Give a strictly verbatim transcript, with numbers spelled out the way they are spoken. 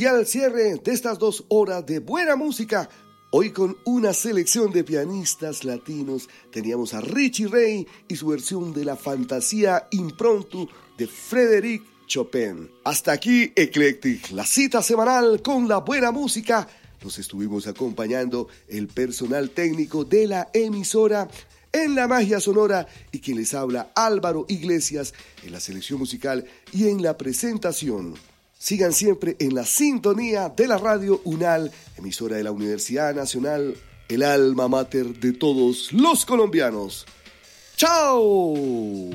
Y al cierre de estas dos horas de buena música, hoy con una selección de pianistas latinos, teníamos a Richie Ray y su versión de la Fantasía Impromptu de Frédéric Chopin. Hasta aquí Eclectic, la cita semanal con la buena música. Nos estuvimos acompañando el personal técnico de la emisora, en la magia sonora, y quien les habla, Álvaro Iglesias, en la selección musical y en la presentación. Sigan siempre en la sintonía de la radio UNAL, emisora de la Universidad Nacional, el alma mater de todos los colombianos. ¡Chao!